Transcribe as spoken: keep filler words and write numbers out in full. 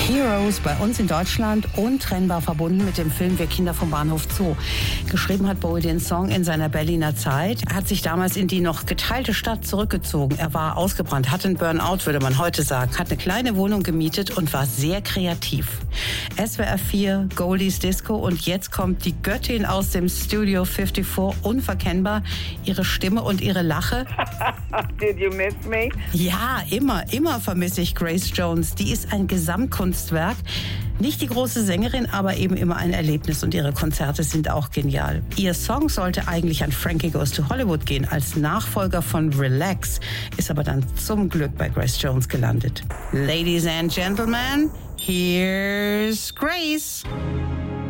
Heroes bei uns in Deutschland untrennbar verbunden mit dem Film Wir Kinder vom Bahnhof Zoo. Geschrieben hat Bowie den Song in seiner Berliner Zeit. Er hat sich damals in die noch geteilte Stadt zurückgezogen. Er war ausgebrannt, hatte einen Burnout, würde man heute sagen, hat eine kleine Wohnung gemietet und war sehr kreativ. S W R vier, Goldies Disco und jetzt kommt die Göttin aus dem Studio vierundfünfzig, unverkennbar. Ihre Stimme und ihre Lache. Did you miss me? Ja, immer, immer vermisse ich Grace Jones. Die ist ein Gesamtkunstwerk. Nicht die große Sängerin, aber eben immer ein Erlebnis und ihre Konzerte sind auch genial. Ihr Song sollte eigentlich an Frankie Goes to Hollywood gehen, als Nachfolger von Relax, ist aber dann zum Glück bei Grace Jones gelandet. Ladies and Gentlemen, here's Grace.